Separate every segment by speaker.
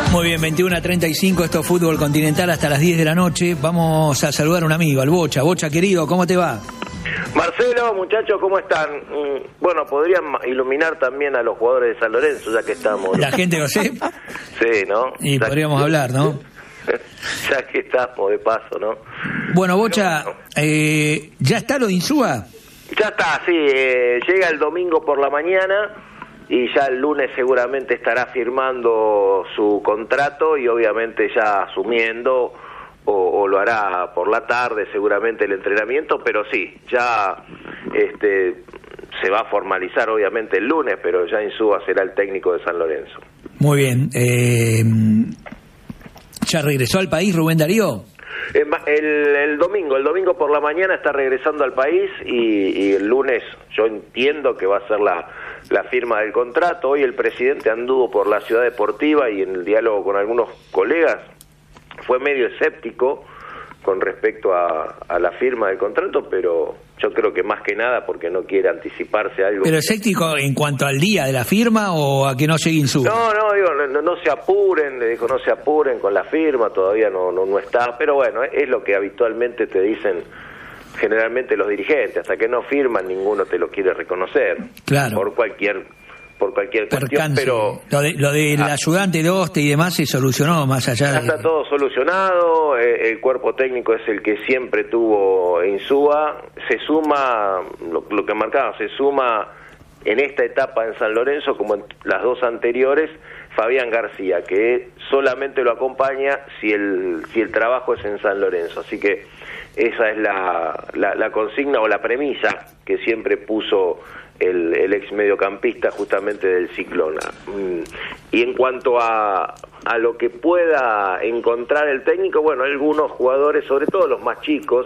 Speaker 1: Muy bien, 21:35, esto es Fútbol Continental hasta las 10 de la noche. Vamos a saludar a un amigo, al Bocha. Bocha, querido, ¿cómo te va?
Speaker 2: Marcelo, muchachos, ¿cómo están? Bueno, podrían iluminar también a los jugadores de San Lorenzo, ya que estamos.
Speaker 1: La gente lo sepa.
Speaker 2: Sí, ¿no?
Speaker 1: Y
Speaker 2: ya
Speaker 1: podríamos hablar, ¿no?
Speaker 2: Ya que estamos de paso, ¿no?
Speaker 1: Bueno, Bocha, ¿ya está lo de Insúa?
Speaker 2: Ya está, sí, llega el domingo por la mañana y ya el lunes seguramente estará firmando su contrato y obviamente ya asumiendo o lo hará por la tarde seguramente el entrenamiento, pero sí, ya se va a formalizar obviamente el lunes, pero ya Insúa será el técnico de San Lorenzo.
Speaker 1: Muy bien. ¿Ya regresó al país Rubén Darío?
Speaker 2: El domingo por la mañana está regresando al país y el lunes yo entiendo que va a ser la firma del contrato. Hoy el presidente anduvo por la ciudad deportiva y en el diálogo con algunos colegas fue medio escéptico con respecto a la firma del contrato, pero yo creo que más que nada porque no quiere anticiparse a algo.
Speaker 1: ¿Pero escéptico en cuanto al día de la firma o a que no llegue Insúa?
Speaker 2: No, digo, no se apuren, le dijo, no se apuren con la firma, todavía no está, pero bueno, es lo que habitualmente te dicen generalmente los dirigentes, hasta que no firman ninguno te lo quiere reconocer. Claro. Por cualquier cuestión, pero
Speaker 1: lo del ayudante de Oste y demás se solucionó más allá de...
Speaker 2: Está todo solucionado, el cuerpo técnico es el que siempre tuvo Insúa, se suma, lo que marcaba, se suma en esta etapa en San Lorenzo, como en las dos anteriores, Fabián García, que solamente lo acompaña si el trabajo es en San Lorenzo, así que esa es la consigna o la premisa que siempre puso el ex mediocampista justamente del Ciclona. Y en cuanto a lo que pueda encontrar el técnico, bueno, algunos jugadores, sobre todo los más chicos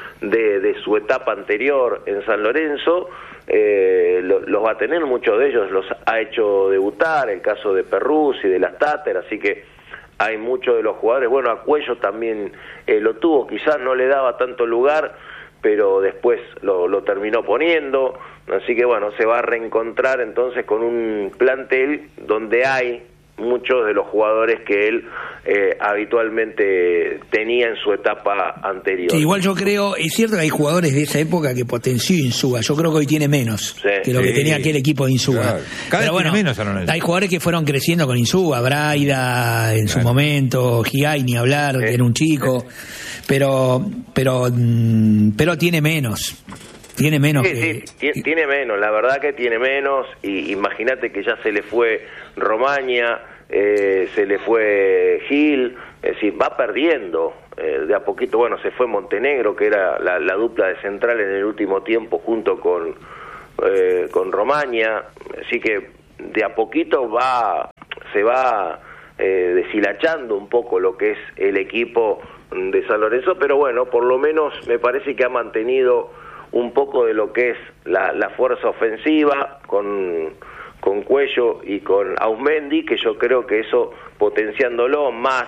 Speaker 2: de su etapa anterior en San Lorenzo, los va a tener, muchos de ellos los ha hecho debutar, el caso de Perruzzi, de las Tater, así que hay muchos de los jugadores, bueno, a Cuello también lo tuvo, quizás no le daba tanto lugar, pero después lo terminó poniendo, así que bueno, se va a reencontrar entonces con un plantel donde hay muchos de los jugadores que él habitualmente tenía en su etapa anterior.
Speaker 1: Sí, igual yo creo, es cierto que hay jugadores de esa época que potenció Insúa, yo creo que hoy tiene menos que lo que tenía aquel equipo de Insúa. Claro. Pero bueno, menos, hay jugadores que fueron creciendo con Insúa, Braida en su momento, Gigay ni hablar, que era un chico, pero tiene menos. Tiene menos.
Speaker 2: Sí, tiene menos, la verdad que tiene menos, y imagínate que ya se le fue Romaña, se le fue Gil, es decir, va perdiendo de a poquito. Bueno, se fue Montenegro, que era la dupla de central en el último tiempo junto con Romaña, así que de a poquito se va deshilachando un poco lo que es el equipo de San Lorenzo, pero bueno, por lo menos me parece que ha mantenido un poco de lo que es la fuerza ofensiva con Cuello y con Ausmendi, que yo creo que eso potenciándolo más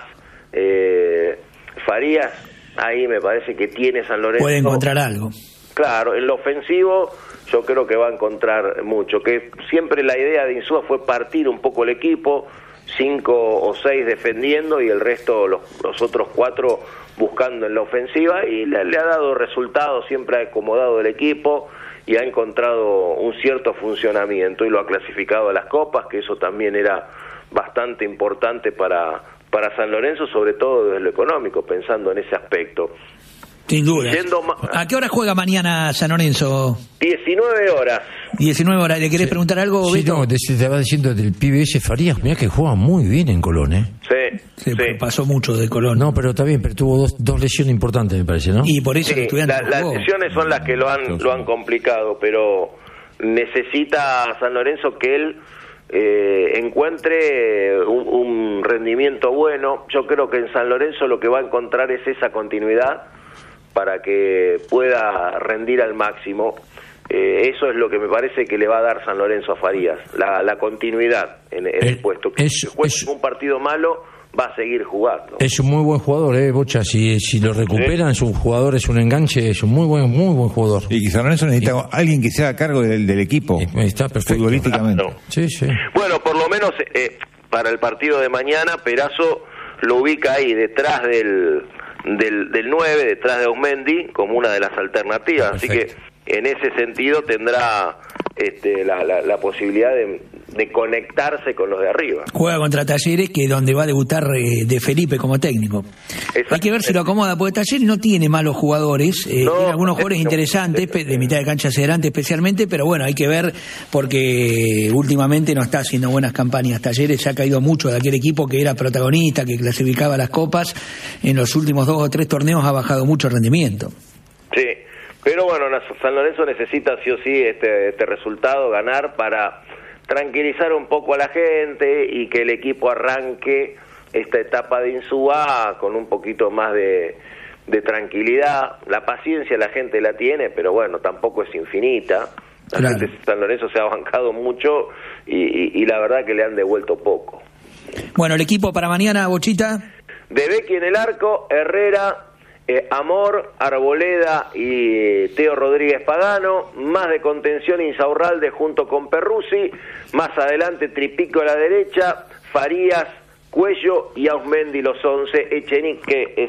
Speaker 2: Farías, ahí me parece que tiene San Lorenzo.
Speaker 1: Puede encontrar algo.
Speaker 2: Claro, en lo ofensivo yo creo que va a encontrar mucho, que siempre la idea de Insúa fue partir un poco el equipo, 5 o 6 defendiendo y el resto, los otros 4 buscando en la ofensiva, y le ha dado resultados, siempre ha acomodado el equipo y ha encontrado un cierto funcionamiento y lo ha clasificado a las copas, que eso también era bastante importante para San Lorenzo, sobre todo desde lo económico, pensando en ese aspecto.
Speaker 1: Sin duda. ¿A qué hora juega mañana San Lorenzo?
Speaker 2: 19 horas.
Speaker 1: 19 horas. ¿Le querés preguntar algo,
Speaker 3: Sí,
Speaker 1: Beto?
Speaker 3: no, te estaba diciendo del pibe ese Farías, mirá que juega muy bien en Colón, ¿eh?
Speaker 2: Sí.
Speaker 1: Pasó mucho de Colón.
Speaker 3: No, pero está bien, pero tuvo dos lesiones importantes, me parece, ¿no?
Speaker 1: Y por eso el estudiante
Speaker 2: las lesiones son las que lo han complicado, pero necesita San Lorenzo que él encuentre un rendimiento bueno. Yo creo que en San Lorenzo lo que va a encontrar es esa continuidad para que pueda rendir al máximo. Eso es lo que me parece que le va a dar San Lorenzo a Farías, la continuidad en el puesto. Después un partido malo va a seguir jugando. Es un
Speaker 3: muy buen jugador, Bocha. Si lo recuperan, es un jugador, es un enganche, es un muy buen jugador.
Speaker 4: Y San Lorenzo necesita alguien que se haga cargo del equipo.
Speaker 3: Está perfecto.
Speaker 4: Futbolísticamente.
Speaker 2: Claro.
Speaker 3: Sí.
Speaker 2: Bueno, por lo menos para el partido de mañana Perazo lo ubica ahí, detrás del 9, detrás de Ausmendi, como una de las alternativas. Perfecto. Así que en ese sentido tendrá la posibilidad de conectarse con los de arriba.
Speaker 1: Juega contra Talleres, que es donde va a debutar De Felipe como técnico. Hay que ver si lo acomoda, porque Talleres no tiene malos jugadores, tiene algunos jugadores interesantes, de mitad de cancha hacia adelante especialmente, pero bueno, hay que ver, porque últimamente no está haciendo buenas campañas. Talleres se ha caído mucho de aquel equipo que era protagonista, que clasificaba las copas. En los últimos 2 o 3 torneos ha bajado mucho el rendimiento.
Speaker 2: Sí. Pero bueno, San Lorenzo necesita sí o sí este resultado, ganar, para tranquilizar un poco a la gente y que el equipo arranque esta etapa de Insúa con un poquito más de tranquilidad. La paciencia la gente la tiene, pero bueno, tampoco es infinita. La gente de San Lorenzo se ha bancado mucho y la verdad que le han devuelto poco.
Speaker 1: Bueno, el equipo para mañana, Bochita.
Speaker 2: De Becchi en el arco, Herrera, Amor, Arboleda y Teo Rodríguez Pagano, más de contención Insaurralde junto con Perruzzi, más adelante Tripico a la derecha, Farías, Cuello y Ausmendi los 11, Echenique es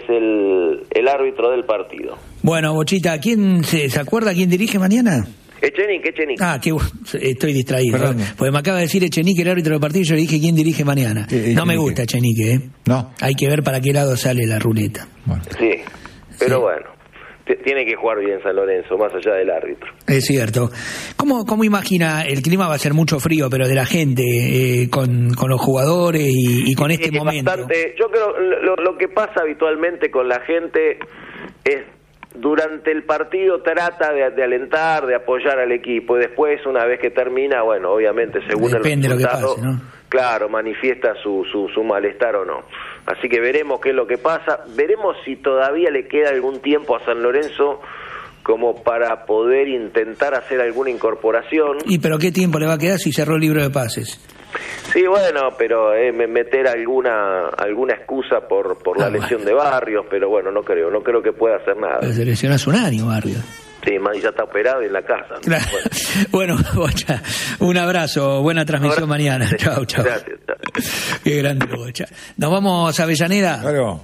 Speaker 2: el árbitro del partido.
Speaker 1: Bueno, Bochita, ¿quién se acuerda quién dirige mañana?
Speaker 2: Echenique.
Speaker 1: Ah, que estoy distraído, ¿no? Porque me acaba de decir Echenique, el árbitro del partido, y yo le dije quién dirige mañana. No me gusta Echenique, ¿eh?
Speaker 4: No.
Speaker 1: Hay que ver para qué lado sale la ruleta.
Speaker 4: Bueno.
Speaker 2: Sí. Pero bueno, tiene que jugar bien San Lorenzo, más allá del árbitro.
Speaker 1: Es cierto. ¿Cómo imagina? El clima va a ser mucho frío, pero de la gente, con los jugadores y con este momento.
Speaker 2: Yo creo lo que pasa habitualmente con la gente es, durante el partido trata de alentar, de apoyar al equipo, y después, una vez que termina, bueno, obviamente, según
Speaker 1: depende
Speaker 2: el resultado,
Speaker 1: lo que pase, ¿no?
Speaker 2: Claro, manifiesta su malestar o no. Así que veremos qué es lo que pasa, veremos si todavía le queda algún tiempo a San Lorenzo como para poder intentar hacer alguna incorporación.
Speaker 1: ¿Pero qué tiempo le va a quedar si cerró el libro de pases?
Speaker 2: Sí, bueno, pero meter alguna excusa por la lesión de Barrios, pero bueno, no creo que pueda hacer nada.
Speaker 1: Se lesionó hace un año, Barrios.
Speaker 2: Sí, más ya está operado y en la casa, ¿no?
Speaker 1: Claro. Bueno, Bocha, un abrazo, buena transmisión mañana. Chao.
Speaker 2: Gracias.
Speaker 1: Qué grande, Bocha. Nos vamos a Avellaneda.
Speaker 4: Claro.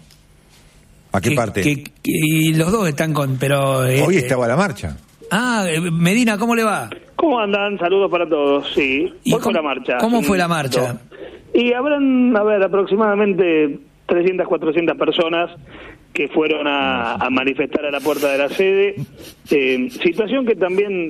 Speaker 4: ¿A qué parte?
Speaker 1: Y los dos están pero
Speaker 4: hoy estaba la marcha.
Speaker 1: Medina, ¿cómo le va?
Speaker 5: ¿Cómo andan? Saludos para todos, sí.
Speaker 1: Hoy fue la marcha. ¿Cómo fue la marcha?
Speaker 5: Y habrán, aproximadamente 300, 400 personas que fueron a manifestar a la puerta de la sede. Situación que también,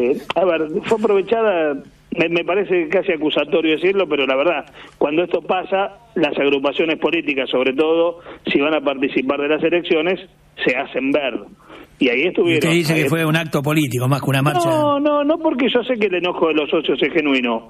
Speaker 5: fue aprovechada, me parece casi acusatorio decirlo, pero la verdad, cuando esto pasa, las agrupaciones políticas, sobre todo, si van a participar de las elecciones, se hacen ver. Y ahí estuvieron.
Speaker 1: Usted dice que fue un acto político, más que una marcha.
Speaker 5: No, porque yo sé que el enojo de los socios es genuino.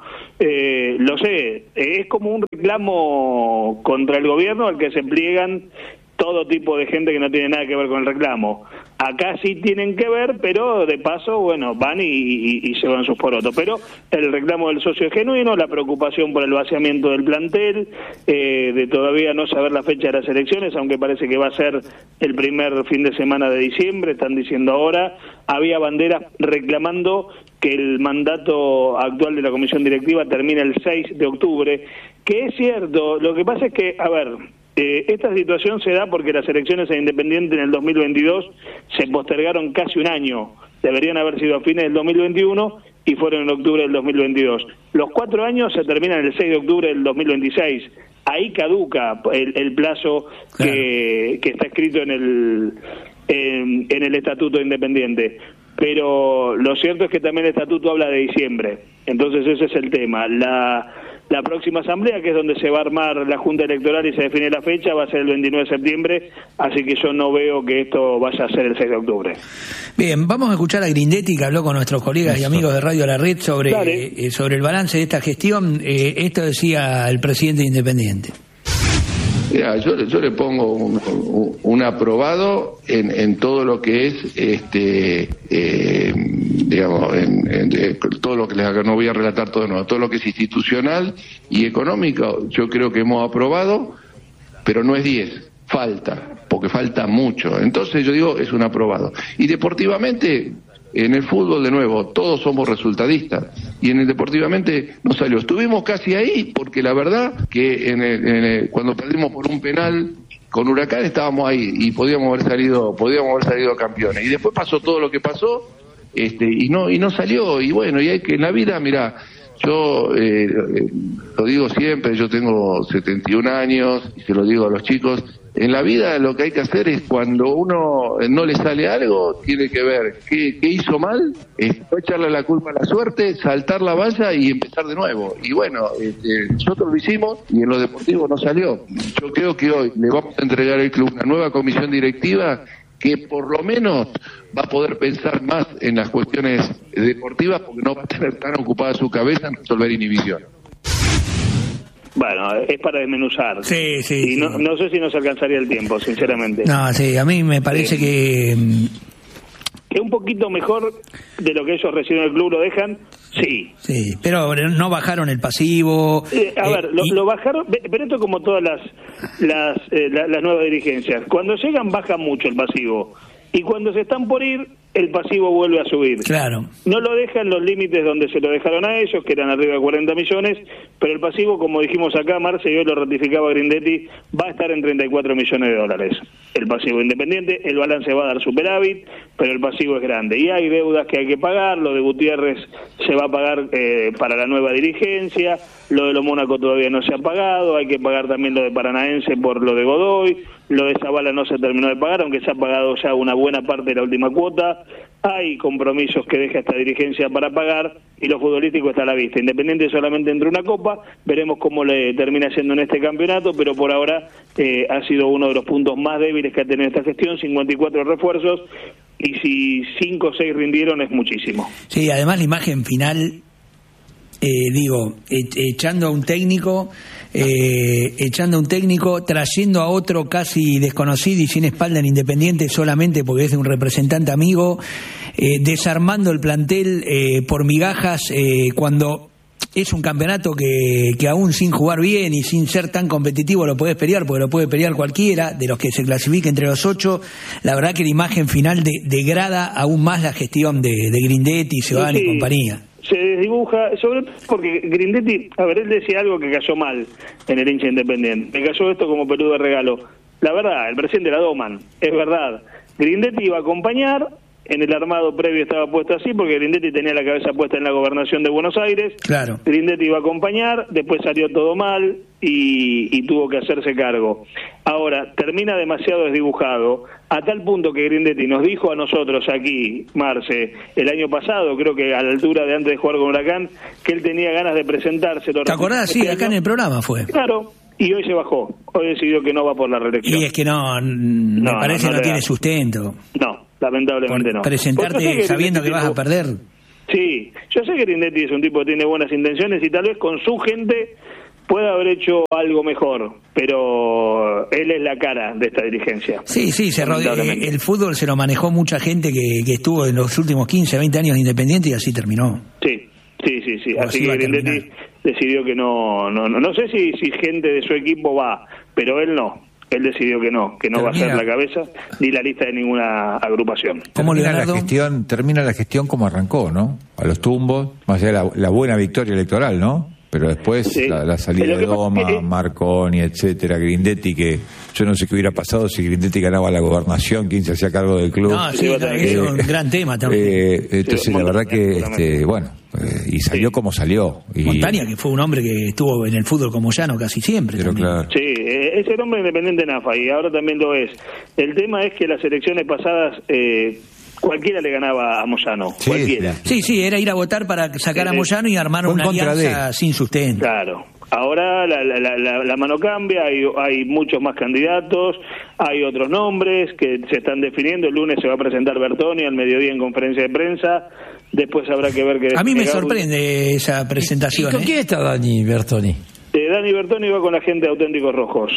Speaker 5: Lo sé. Es como un reclamo contra el gobierno al que se pliegan todo tipo de gente que no tiene nada que ver con el reclamo. Acá sí tienen que ver, pero de paso, bueno, van y se van sus porotos. Pero el reclamo del socio es genuino, la preocupación por el vaciamiento del plantel, de todavía no saber la fecha de las elecciones, aunque parece que va a ser el primer fin de semana de diciembre, están diciendo ahora. Había banderas reclamando que el mandato actual de la comisión directiva termina el 6 de octubre, que es cierto. Lo que pasa es que, esta situación se da porque las elecciones en Independiente en el 2022 se postergaron casi un año. Deberían haber sido a fines del 2021 y fueron en octubre del 2022. Los 4 años se terminan el 6 de octubre del 2026. Ahí caduca el plazo que está escrito en el Estatuto de Independiente. Pero lo cierto es que también el Estatuto habla de diciembre. Entonces ese es el tema. La próxima asamblea, que es donde se va a armar la Junta Electoral y se define la fecha, va a ser el 29 de septiembre, así que yo no veo que esto vaya a ser el 6 de octubre.
Speaker 1: Bien, vamos a escuchar a Grindetti, que habló con nuestros colegas y amigos de Radio La Red sobre el balance de esta gestión. Esto decía el presidente de Independiente.
Speaker 6: Mira, yo le pongo un aprobado en todo lo que es, todo lo que les haga, no voy a relatar todo, no, todo lo que es institucional y económico, yo creo que hemos aprobado, pero no es 10, falta, porque falta mucho. Entonces yo digo, es un aprobado. Y deportivamente, En el fútbol, de nuevo, todos somos resultadistas, y en el deportivamente no salió. Estuvimos casi ahí, porque la verdad que cuando perdimos por un penal con Huracán estábamos ahí y podíamos haber salido campeones. Y después pasó todo lo que pasó, y no salió. Y bueno, y hay que en la vida, mirá, yo lo digo siempre, yo tengo 71 años y se lo digo a los chicos. En la vida lo que hay que hacer es, cuando uno no le sale algo, tiene que ver qué hizo mal, no echarle la culpa a la suerte, saltar la valla y empezar de nuevo. Y bueno, nosotros lo hicimos y en lo deportivo no salió. Yo creo que hoy le vamos a entregar al club una nueva comisión directiva que por lo menos va a poder pensar más en las cuestiones deportivas, porque no va a tener tan ocupada su cabeza en resolver inhibición.
Speaker 5: Bueno, es para desmenuzar.
Speaker 1: Sí.
Speaker 5: Y no sé si nos alcanzaría el tiempo, sinceramente.
Speaker 1: No, sí, a mí me parece que
Speaker 5: un poquito mejor de lo que ellos reciben el club lo dejan, sí.
Speaker 1: Sí, pero no bajaron el pasivo.
Speaker 5: Lo bajaron, pero esto es como todas las nuevas dirigencias. Cuando llegan baja mucho el pasivo, y cuando se están por ir, el pasivo vuelve a subir.
Speaker 1: Claro.
Speaker 5: No lo dejan los límites donde se lo dejaron a ellos, que eran arriba de 40 millones, pero el pasivo, como dijimos acá, Marce, y hoy lo ratificaba Grindetti, va a estar en 34 millones de dólares. El pasivo Independiente, el balance va a dar superávit, pero el pasivo es grande. Y hay deudas que hay que pagar, lo de Gutiérrez se va a pagar para la nueva dirigencia, lo de lo Mónaco todavía no se ha pagado, hay que pagar también lo de Paranaense por lo de Godoy, lo de Zavala no se terminó de pagar, aunque se ha pagado ya una buena parte de la última cuota. Hay compromisos que deja esta dirigencia para pagar, y lo futbolístico está a la vista. Independiente solamente entre una copa, veremos cómo le termina siendo en este campeonato, pero por ahora ha sido uno de los puntos más débiles que ha tenido esta gestión, 54 refuerzos, y si 5 o 6 rindieron es muchísimo.
Speaker 1: Sí, además la imagen final, echando a un técnico, trayendo a otro casi desconocido y sin espalda en Independiente solamente porque es de un representante amigo, desarmando el plantel por migajas, cuando es un campeonato que aún sin jugar bien y sin ser tan competitivo lo podés pelear, porque lo puede pelear cualquiera de los que se clasifique entre los 8. La verdad que la imagen final degrada aún más la gestión de Grindetti, Seoane y compañía.
Speaker 5: Se desdibuja, sobre todo porque Grindetti, él decía algo que cayó mal en el hincha Independiente. Me cayó esto como peludo de regalo. La verdad, el presidente la doman, es verdad. Grindetti iba a acompañar, en el armado previo estaba puesto así, porque Grindetti tenía la cabeza puesta en la gobernación de Buenos Aires.
Speaker 1: Claro.
Speaker 5: Grindetti iba a acompañar, después salió todo mal y tuvo que hacerse cargo. Ahora, termina demasiado desdibujado, a tal punto que Grindetti nos dijo a nosotros aquí, Marce, el año pasado, creo que a la altura de antes de jugar con Huracán, que él tenía ganas de presentarse.
Speaker 1: ¿Te acordás? Sí, acá en el programa fue.
Speaker 5: Claro. Y hoy se bajó, hoy decidió que no va por la reelección.
Speaker 1: Y es que me parece que no tiene sustento.
Speaker 5: No, lamentablemente no.
Speaker 1: Presentarte sabiendo que vas a perder.
Speaker 5: Sí, yo sé que Grindetti es un tipo que tiene buenas intenciones y tal vez con su gente puede haber hecho algo mejor, pero él es la cara de esta dirigencia.
Speaker 1: Sí, el fútbol se lo manejó mucha gente que estuvo en los últimos 15, 20 años de Independiente y así terminó.
Speaker 5: Sí. Así que Grindetti decidió que no sé si gente de su equipo va, pero él no. Él decidió que no va a ser la cabeza ni la lista de ninguna agrupación.
Speaker 4: Termina la gestión como arrancó, ¿no? A los tumbos, más allá de la buena victoria electoral, ¿no? Pero después sí. la salida de Doma, Marconi, etcétera, Grindetti, que yo no sé qué hubiera pasado si Grindetti ganaba la gobernación, quién se hacía cargo del club.
Speaker 1: No, sí, es un gran tema también.
Speaker 4: Entonces la verdad que, y salió como salió. Y
Speaker 1: Montaña, que fue un hombre que estuvo en el fútbol como Llano casi siempre.
Speaker 4: Pero claro.
Speaker 5: Sí, es el hombre Independiente Nafa y ahora también lo es. El tema es que las elecciones pasadas... cualquiera le ganaba a Moyano,
Speaker 1: sí,
Speaker 5: cualquiera.
Speaker 1: Sí, era ir a votar para sacar a Moyano y armar una alianza sin sustento.
Speaker 5: Claro. Ahora la mano cambia, hay muchos más candidatos, hay otros nombres que se están definiendo. El lunes se va a presentar Bertoni al mediodía en conferencia de prensa. Después habrá que ver
Speaker 1: A mí me sorprende esa presentación.
Speaker 3: ¿Y con quién está Dani Bertoni?
Speaker 5: Dani Bertoni va con la gente de Auténticos Rojos.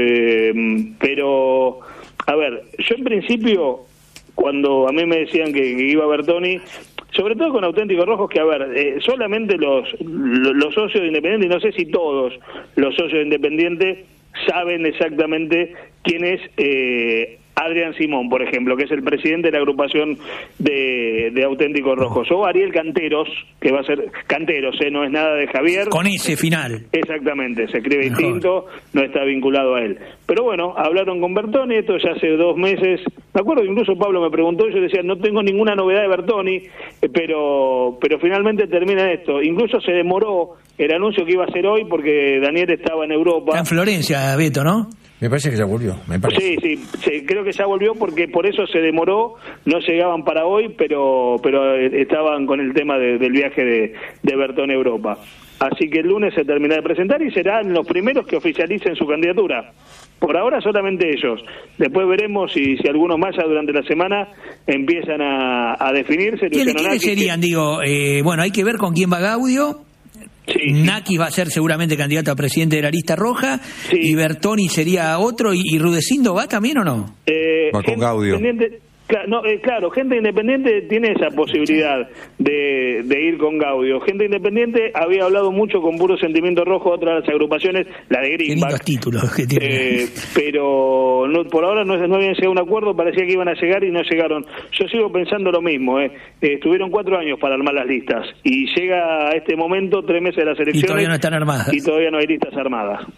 Speaker 5: Pero, yo en principio... Cuando a mí me decían que iba Bertoni, sobre todo con Auténticos Rojos, que solamente los socios de Independiente, y no sé si todos los socios de Independiente saben exactamente quién es Adrián Simón, por ejemplo, que es el presidente de la agrupación de Auténticos Rojos, o Ariel Canteros, que va a ser Canteros, no es nada de Javier.
Speaker 1: Con ese final.
Speaker 5: Exactamente, se escribe distinto, no está vinculado a él. Pero bueno, hablaron con Bertoni, esto ya hace 2 meses, me acuerdo que incluso Pablo me preguntó, yo decía, no tengo ninguna novedad de Bertoni, pero finalmente termina esto. Incluso se demoró el anuncio que iba a ser hoy porque Daniel estaba en Europa.
Speaker 1: Está en Florencia, Beto, ¿no?
Speaker 3: Me parece que ya volvió,
Speaker 5: Sí, creo que ya volvió porque por eso se demoró, no llegaban para hoy, pero estaban con el tema del viaje de Bertoni a Europa. Así que el lunes se termina de presentar y serán los primeros que oficialicen su candidatura. Por ahora solamente ellos. Después veremos si algunos más ya durante la semana empiezan a definirse.
Speaker 1: ¿Quiénes serían? Bueno, hay que ver con quién va Gaudio. Sí. Nakis va a ser seguramente candidato a presidente de la lista roja, sí. Y Bertoni sería otro, y Rudecindo va también o no?
Speaker 4: Va con Gaudio.
Speaker 5: Claro, gente independiente tiene esa posibilidad de ir con Gaudio. Gente independiente había hablado mucho con Puro Sentimiento Rojo, otra de las agrupaciones, la de Greenback.
Speaker 1: Títulos que tiene.
Speaker 5: Pero por ahora no habían llegado a un acuerdo, parecía que iban a llegar y no llegaron. Yo sigo pensando lo mismo. Estuvieron 4 años para armar las listas y llega a este momento 3 meses de las elecciones
Speaker 1: y todavía no están armadas.
Speaker 5: Y todavía no hay listas armadas.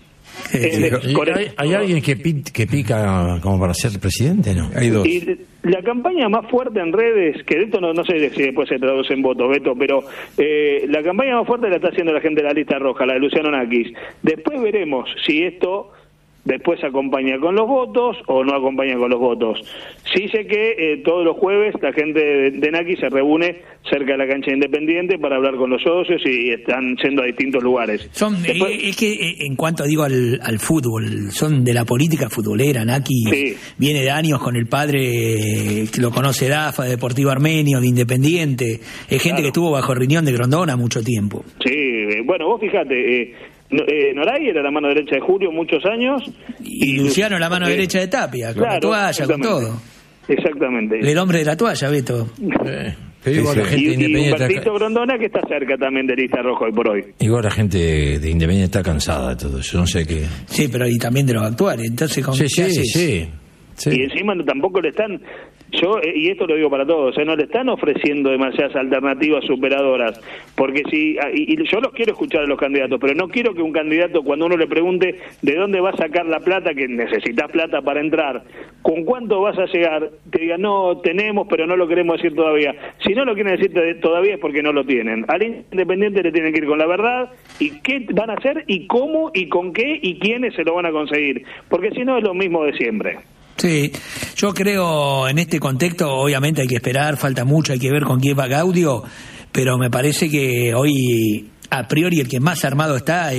Speaker 3: ¿Hay alguien que pica como para ser presidente? No,
Speaker 4: hay 2.
Speaker 5: Y la campaña más fuerte en redes, que de esto no sé si después se traduce en votos, Beto, pero la campaña más fuerte la está haciendo la gente de la lista roja, la de Luciano Nakis. Después veremos si esto después acompaña con los votos o no acompaña con los votos. Sí sé que todos los jueves la gente de Nakis se reúne cerca de la cancha Independiente para hablar con los socios y están yendo a distintos lugares.
Speaker 1: Es que en cuanto al fútbol, son de la política futbolera. Nakis viene de años con el padre, que lo conoce Dafa, de Deportivo Armenio, de Independiente. Es gente que estuvo bajo el riñón de Grondona mucho tiempo.
Speaker 5: Sí, bueno, vos fijate... Noray era la mano derecha de Julio muchos años
Speaker 1: y Luciano la mano derecha de Tapia, con la toalla, con todo.
Speaker 5: Exactamente.
Speaker 1: El hombre de la toalla, Beto.
Speaker 3: Y
Speaker 5: Humbertito Grondona, que está cerca también de lista roja hoy por hoy.
Speaker 3: Igual la gente de Independiente está cansada de todo eso, no sé qué.
Speaker 1: Sí, pero y también de los actuales, entonces ¿con qué haces?
Speaker 5: Sí. Y encima tampoco le están... y esto lo digo para todos, no le están ofreciendo demasiadas alternativas superadoras, porque y yo los quiero escuchar a los candidatos, pero no quiero que un candidato, cuando uno le pregunte de dónde va a sacar la plata, que necesitas plata para entrar, con cuánto vas a llegar, te diga, no, tenemos, pero no lo queremos decir todavía. Si no lo quieren decir todavía es porque no lo tienen. Al Independiente le tienen que ir con la verdad, y qué van a hacer, y cómo, y con qué, y quiénes se lo van a conseguir, porque si no es lo mismo de siempre.
Speaker 1: Sí, yo creo en este contexto, obviamente hay que esperar, falta mucho, hay que ver con quién va Gaudio, pero me parece que hoy a priori el que más armado está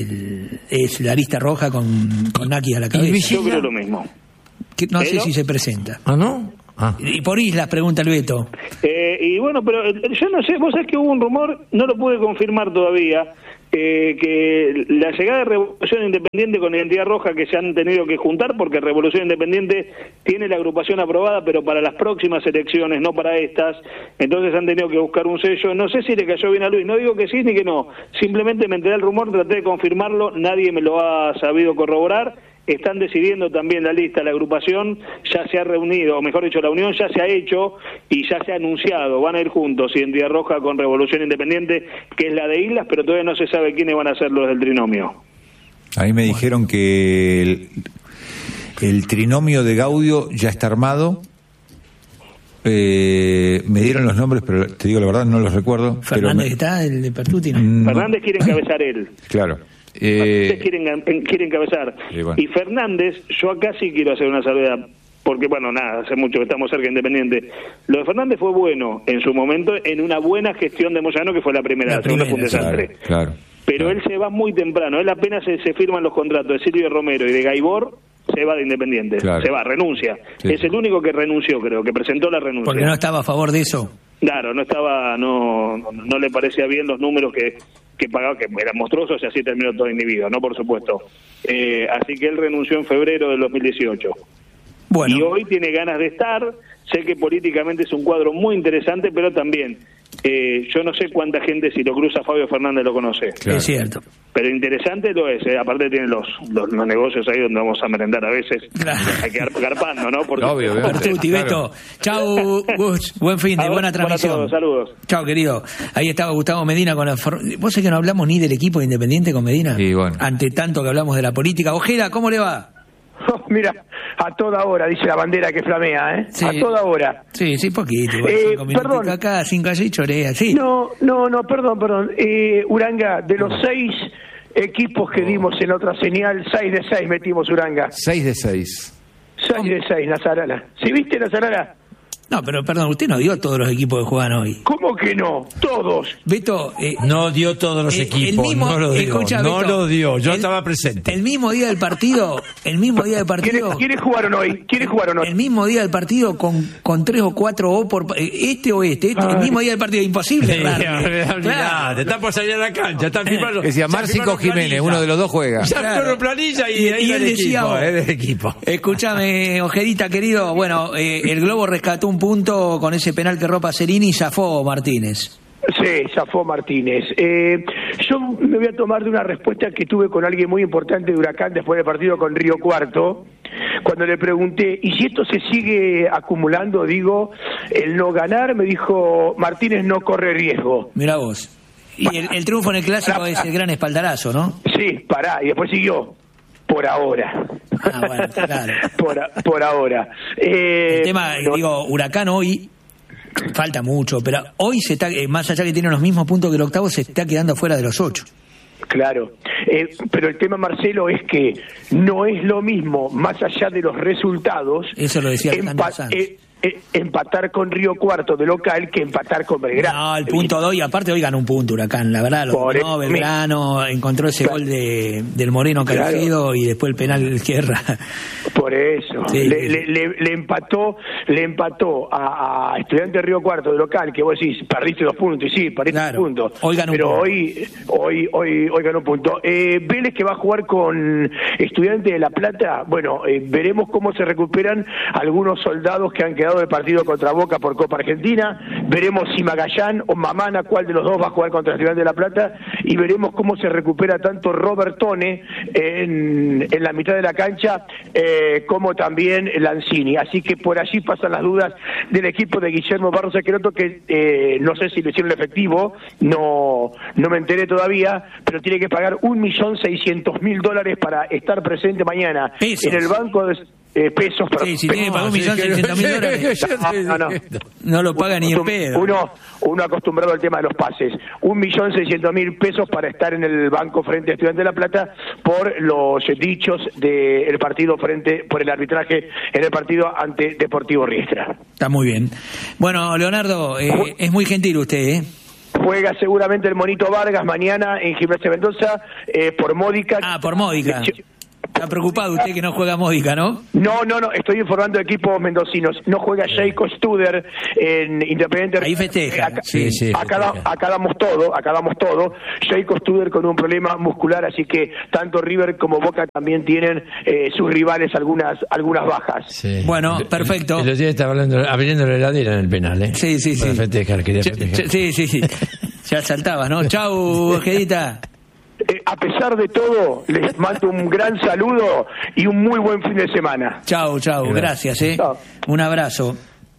Speaker 1: es la lista roja con Nakis a la cabeza.
Speaker 5: Yo creo lo mismo.
Speaker 1: No sé si se presenta.
Speaker 3: ¿Ah, no?
Speaker 1: Y por Islas, pregunta el Beto.
Speaker 5: Y bueno, pero yo no sé, vos sabés que hubo un rumor, no lo pude confirmar todavía, que la llegada de Revolución Independiente con Identidad Roja, que se han tenido que juntar porque Revolución Independiente tiene la agrupación aprobada, pero para las próximas elecciones, no para estas, entonces han tenido que buscar un sello. No sé si le cayó bien a Luis, no digo que sí ni que no, simplemente me enteré del rumor, traté de confirmarlo, nadie me lo ha sabido corroborar. Están decidiendo también la lista, la agrupación ya se ha reunido, o mejor dicho, la unión ya se ha hecho y ya se ha anunciado, van a ir juntos, Identidad Roja con Revolución Independiente, que es la de Islas, pero todavía no se sabe quiénes van a ser los del trinomio.
Speaker 4: A mí me dijeron que el trinomio de Gaudio ya está armado. Me dieron los nombres, pero te digo la verdad, no los recuerdo.
Speaker 1: Fernández está, el de Pertuti,
Speaker 5: ¿no? Fernández quiere encabezar él.
Speaker 4: Claro.
Speaker 5: Quiere encabezar.
Speaker 4: Bueno.
Speaker 5: Y Fernández, yo acá sí quiero hacer una salvedad, porque bueno, hace mucho que estamos cerca de Independiente. Lo de Fernández fue bueno en su momento, en una buena gestión de Moyano, que fue la segunda fue un desastre.
Speaker 4: Claro.
Speaker 5: Pero él se va muy temprano, él apenas se firman los contratos de Silvio Romero y de Gaibor, se va de Independiente, se va, renuncia. Sí. Es el único que renunció, creo, que presentó la renuncia.
Speaker 1: ¿Porque no estaba a favor de eso?
Speaker 5: Claro, no le parecía bien los números que pagaba, que eran monstruosos, y así terminó todo inhibido, ¿no? Por supuesto. Así que él renunció en febrero del 2018.
Speaker 1: Bueno.
Speaker 5: Y hoy tiene ganas de estar. Sé que políticamente es un cuadro muy interesante, pero también yo no sé cuánta gente, si lo cruza Fabio Fernández, lo conoce.
Speaker 1: Claro. Es cierto.
Speaker 5: Pero interesante lo es, aparte tienen los negocios ahí donde vamos a merendar a veces. Claro. Hay que ir garpando, ¿no? Porque,
Speaker 1: obvio. Bertuti, Beto. Chau, Gus. Buen fin de buena transmisión.
Speaker 5: Todos, saludos.
Speaker 1: Chau, querido. Ahí estaba Gustavo Medina con la... ¿Vos sabés que no hablamos ni del equipo Independiente con Medina?
Speaker 4: Sí, bueno.
Speaker 1: Ante tanto que hablamos de la política. Ojeda, ¿cómo le va?
Speaker 7: Oh, mira, a toda hora, dice la bandera que flamea, ¿eh? Sí. A toda hora.
Speaker 1: Sí, poquito. Perdón. Acá, 5 allí, chorea, sí.
Speaker 7: No, perdón. Uranga, de los 6 equipos que dimos en otra señal, 6 de 6 metimos, Uranga.
Speaker 4: 6 de 6.
Speaker 7: 6 de 6, Nazarana. ¿Sí viste, Nazarana?
Speaker 1: No, pero perdón, usted no dio todos los equipos que juegan hoy.
Speaker 7: ¿Cómo que no? Todos.
Speaker 1: Beto...
Speaker 3: no dio todos los equipos, no lo dio.
Speaker 1: Escucha,
Speaker 3: no
Speaker 1: Beto,
Speaker 3: lo dio, yo estaba presente.
Speaker 1: El mismo día del partido...
Speaker 7: ¿Quiénes jugaron hoy?
Speaker 1: El mismo día del partido con 3 o 4 o por... Este, el mismo día del partido, imposible.
Speaker 3: Claro. Te están por salir a la cancha, están firmando...
Speaker 4: Decía Márcico Jiménez, uno de los dos juega.
Speaker 3: Ya claro. Planilla y él decía...
Speaker 1: el equipo. Escúchame, Ojedita, querido, bueno, el Globo rescató un punto con ese penal que ropa Cerini y zafó Martínez.
Speaker 7: Sí, zafó Martínez. Yo me voy a tomar de una respuesta que tuve con alguien muy importante de Huracán después del partido con Río Cuarto, cuando le pregunté, ¿y si esto se sigue acumulando, el no ganar? Me dijo, Martínez no corre riesgo.
Speaker 1: Mirá vos. Y el triunfo en el Clásico es el gran espaldarazo, ¿no?
Speaker 7: Sí, y después siguió. Por ahora.
Speaker 1: Bueno, claro.
Speaker 7: Por ahora.
Speaker 1: El tema, Huracán hoy falta mucho, pero hoy se está, más allá que tiene los mismos puntos que el octavo, se está quedando fuera de los 8.
Speaker 7: Claro, pero el tema, Marcelo, es que no es lo mismo, más allá de los resultados,
Speaker 1: eso lo decía
Speaker 7: empatar con Río Cuarto de local que empatar con Belgrano.
Speaker 1: No, el punto 2, y aparte hoy ganó un punto Huracán, la verdad, Belgrano encontró ese gol del Moreno Caicedo y después el penal de Izquierda.
Speaker 7: Por eso, sí. le empató a Estudiantes de Río Cuarto de local, que vos decís, perdiste 2 puntos, y sí, perdiste 2 puntos.
Speaker 1: Hoy ganó
Speaker 7: pero
Speaker 1: un punto.
Speaker 7: Hoy ganó un punto. Vélez, que va a jugar con Estudiantes de La Plata, bueno, veremos cómo se recuperan algunos soldados que han quedado de partido contra Boca por Copa Argentina, veremos si Magallán o Mamana, cuál de los dos va a jugar contra Estudiantes de La Plata, y veremos cómo se recupera tanto Robertone en la mitad de la cancha, como también Lanzini. Así que por allí pasan las dudas del equipo de Guillermo Barros Esqueloto, que no sé si lo hicieron efectivo, no me enteré todavía, pero tiene que pagar $1.600.000 para estar presente mañana en el banco de... pesos, pero
Speaker 1: sí, si tiene que pagar $1.600.000 no lo paga ni el pedo.
Speaker 7: Uno acostumbrado al tema de los pases, $1.600.000 para estar en el banco frente a Estudiantes de La Plata por los dichos del partido por el arbitraje en el partido ante Deportivo Riestra.
Speaker 1: Está muy bien. Bueno, Leonardo, es muy gentil usted,
Speaker 7: Juega seguramente el Monito Vargas mañana en Gimnasia Mendoza por módica.
Speaker 1: Por módica. Está preocupado usted que no juega Módica, ¿no?
Speaker 7: No, estoy informando de equipos mendocinos. No juega Jacob Studer en Independiente.
Speaker 1: Ahí festeja.
Speaker 7: Acá damos todo. Jacob Studer con un problema muscular, así que tanto River como Boca también tienen sus rivales algunas bajas.
Speaker 3: Sí.
Speaker 1: Bueno, perfecto.
Speaker 3: El otro día estaba abriendo la heladera en el penal, ¿eh?
Speaker 1: Sí.
Speaker 3: Para festejar, quería festejar.
Speaker 1: Sí. Ya saltaba, ¿no? Chau, Ojedita.
Speaker 7: A pesar de todo, les mando un gran saludo y un muy buen fin de semana.
Speaker 1: Chau, gracias. Chau. Un abrazo.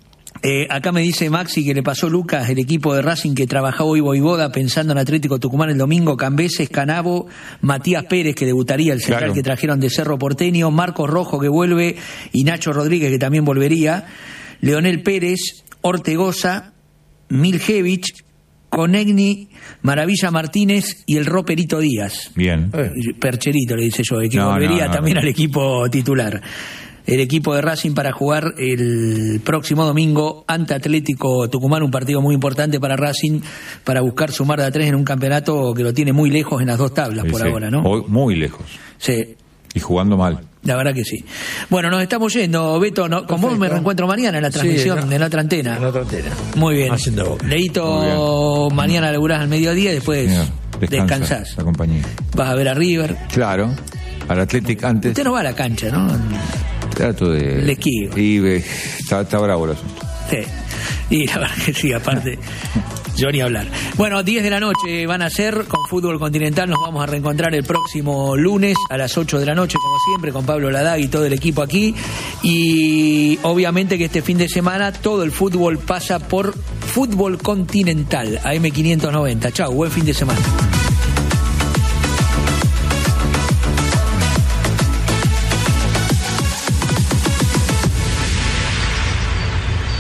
Speaker 1: Acá me dice Maxi que le pasó Lucas, el equipo de Racing que trabajó hoy Voivoda pensando en Atlético Tucumán el domingo, Cambeses, Canavo, Matías Pérez, que debutaría, el central que trajeron de Cerro Porteño, Marcos Rojo, que vuelve, y Nacho Rodríguez, que también volvería, Leonel Pérez, Ortegoza, Miljevich, Conegni, Maravilla Martínez y el Roperito Díaz.
Speaker 4: Bien.
Speaker 1: Percherito, le dice yo, que volvería también al equipo titular. El equipo de Racing para jugar el próximo domingo ante Atlético Tucumán, un partido muy importante para Racing, para buscar sumar de a 3 en un campeonato que lo tiene muy lejos en las 2 tablas por ahora, ¿no?
Speaker 4: Muy lejos.
Speaker 1: Sí.
Speaker 4: Y jugando mal.
Speaker 1: La verdad que sí. Bueno, nos estamos yendo, Beto. Con vos me reencuentro mañana en la transmisión, en la otra antena.
Speaker 3: En la otra antena.
Speaker 1: Muy bien. Leito, mañana laburás al mediodía y después descansás.
Speaker 4: La compañía.
Speaker 1: Vas a ver a River.
Speaker 4: Claro. Al Athletic antes.
Speaker 1: Usted no va a la cancha, ¿no?
Speaker 4: Trato de...
Speaker 1: Le esquivo.
Speaker 4: Y está bravo el asunto.
Speaker 1: Sí. Y la verdad que sí, aparte... Yo ni hablar. Bueno, 10 de la noche van a ser con Fútbol Continental. Nos vamos a reencontrar el próximo lunes a las 8 de la noche, como siempre, con Pablo Ladag y todo el equipo aquí. Y obviamente que este fin de semana todo el fútbol pasa por Fútbol Continental, AM590. Chau, buen fin de semana.